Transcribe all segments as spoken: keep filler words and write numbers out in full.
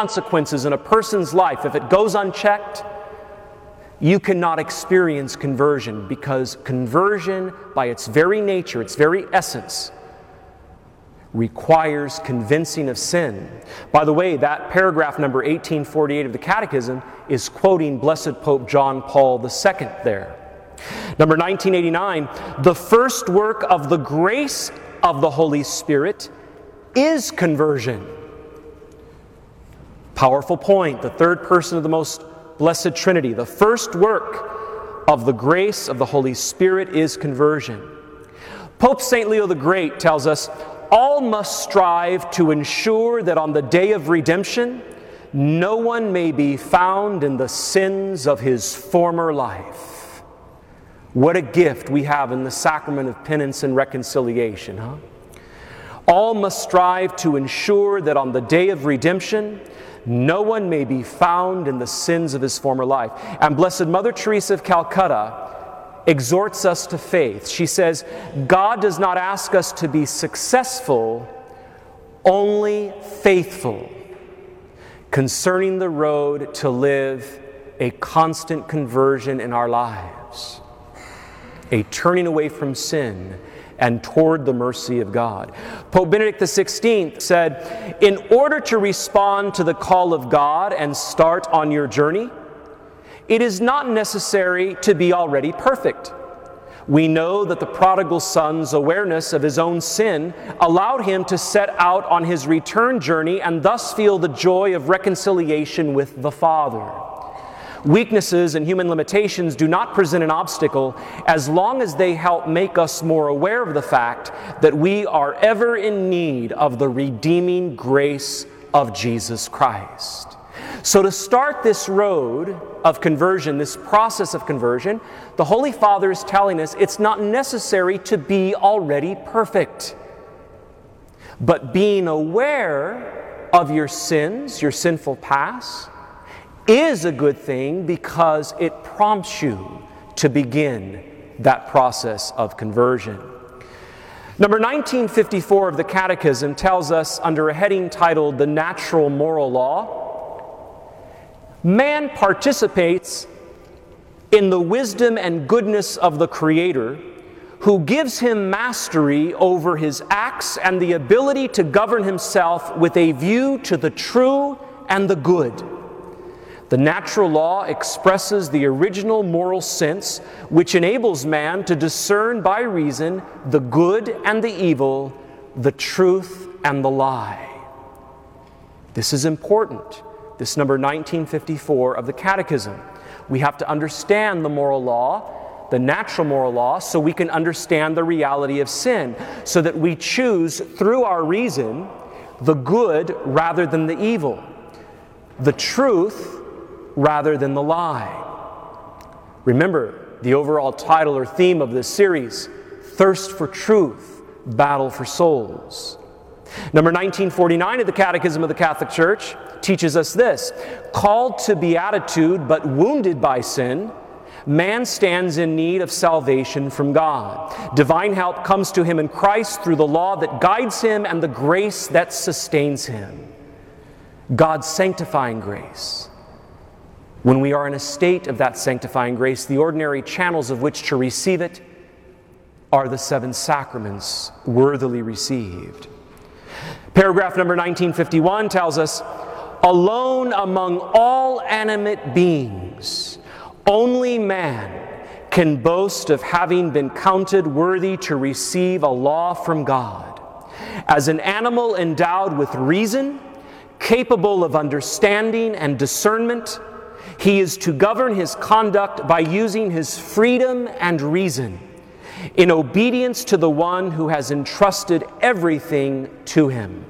consequences in a person's life, if it goes unchecked, you cannot experience conversion, because conversion, by its very nature, its very essence, requires convincing of sin. By the way, that paragraph number eighteen forty-eight of the Catechism is quoting Blessed Pope John Paul the Second there. Number nineteen eighty-nine, the first work of the grace of the Holy Spirit is conversion. Powerful point. The third person of the most blessed Trinity. The first work of the grace of the Holy Spirit is conversion. Pope Saint Leo the Great tells us, all must strive to ensure that on the day of redemption, no one may be found in the sins of his former life. What a gift we have in the sacrament of penance and reconciliation, huh? All must strive to ensure that on the day of redemption, no one may be found in the sins of his former life. And Blessed Mother Teresa of Calcutta exhorts us to faith. She says, God does not ask us to be successful, only faithful, concerning the road to live a constant conversion in our lives, a turning away from sin and toward the mercy of God. Pope Benedict the sixteenth said, in order to respond to the call of God and start on your journey, it is not necessary to be already perfect. We know that the prodigal son's awareness of his own sin allowed him to set out on his return journey and thus feel the joy of reconciliation with the Father. Weaknesses and human limitations do not present an obstacle as long as they help make us more aware of the fact that we are ever in need of the redeeming grace of Jesus Christ. So to start this road of conversion, this process of conversion, the Holy Father is telling us it's not necessary to be already perfect. But being aware of your sins, your sinful past, is a good thing because it prompts you to begin that process of conversion. Number nineteen fifty-four of the Catechism tells us, under a heading titled The Natural Moral Law, man participates in the wisdom and goodness of the Creator, who gives him mastery over his acts and the ability to govern himself with a view to the true and the good. The natural law expresses the original moral sense which enables man to discern by reason the good and the evil, the truth and the lie. This is important. This number nineteen fifty-four of the Catechism. We have to understand the moral law, the natural moral law, so we can understand the reality of sin, so that we choose through our reason the good rather than the evil, the truth rather than the lie. Remember, the overall title or theme of this series, Thirst for Truth, Battle for Souls. Number nineteen forty-nine of the Catechism of the Catholic Church teaches us this: called to beatitude but wounded by sin, man stands in need of salvation from God. Divine help comes to him in Christ through the law that guides him and the grace that sustains him. God's sanctifying grace. When we are in a state of that sanctifying grace, the ordinary channels of which to receive it are the seven sacraments worthily received. Paragraph number nineteen fifty-one tells us, alone among all animate beings, only man can boast of having been counted worthy to receive a law from God. As an animal endowed with reason, capable of understanding and discernment, he is to govern his conduct by using his freedom and reason, in obedience to the one who has entrusted everything to him.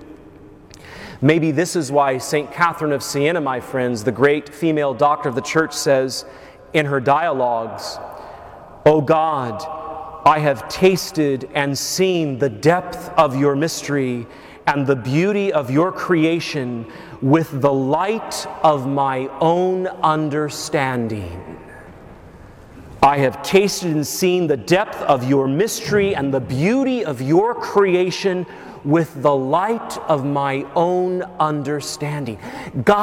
Maybe this is why Saint Catherine of Siena, my friends, the great female doctor of the Church, says in her dialogues, O God, I have tasted and seen the depth of your mystery and the beauty of your creation with the light of my own understanding. I have tasted and seen the depth of your mystery and the beauty of your creation with the light of my own understanding. God